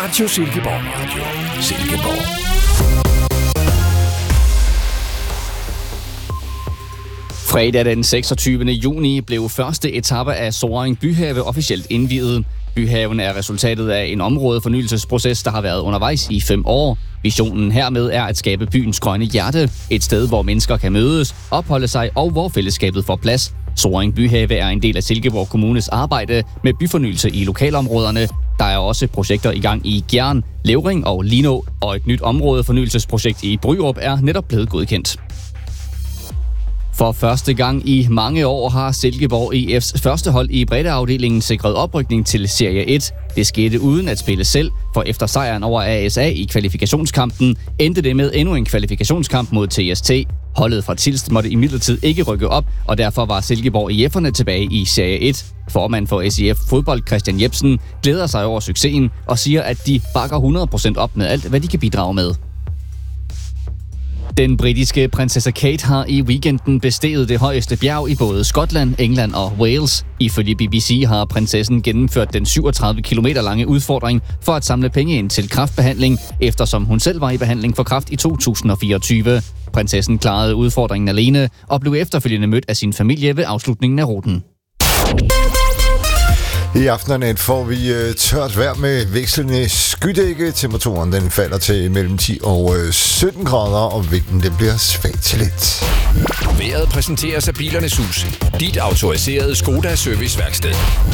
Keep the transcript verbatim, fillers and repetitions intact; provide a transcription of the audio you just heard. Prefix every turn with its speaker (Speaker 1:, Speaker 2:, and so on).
Speaker 1: Radio Silkeborg. Radio Silkeborg.
Speaker 2: Fredag den seksogtyvende juni blev første etape af Sorring Byhave officielt indviet. Byhaven er resultatet af en områdefornyelsesproces, der har været undervejs i fem år. Visionen hermed er at skabe byens grønne hjerte, et sted, hvor mennesker kan mødes, opholde sig og hvor fællesskabet får plads. Sorring Byhave er en del af Silkeborg Kommunes arbejde med byfornyelse i lokalområderne. Der er også projekter i gang i Gjern, Levring og Linå, og et nyt områdefornyelsesprojekt i Bryrup er netop blevet godkendt. For første gang i mange år har Silkeborg I F's første hold i breddeafdelingen sikret oprykning til Serie et. Det skete uden at spille selv, for efter sejren over A S A i kvalifikationskampen endte det med endnu en kvalifikationskamp mod T S T. Holdet fra Tilst måtte imidlertid ikke rykke op, og derfor var Silkeborg I F'erne tilbage i Serie et. Formand for S I F Fodbold Christian Jebsen glæder sig over succesen og siger, at de bakker hundrede procent op med alt, hvad de kan bidrage med. Den britiske prinsesse Kate har i weekenden besteget det højeste bjerg i både Skotland, England og Wales. Ifølge B B C har prinsessen gennemført den syvogtredive kilometer lange udfordring for at samle penge ind til kræftbehandling, eftersom hun selv var i behandling for kræft i to tusind og fireogtyve. Prinsessen klarede udfordringen alene og blev efterfølgende mødt af sin familie ved afslutningen af ruten.
Speaker 3: I aftenerne får vi uh, tørt vejr med vekslende skydække. Temperaturen den falder til mellem ti og sytten grader, og vinden den bliver svag til lidt.
Speaker 1: Vejret præsenteres af Bilernes Hus. Dit autoriserede Skoda serviceværksted.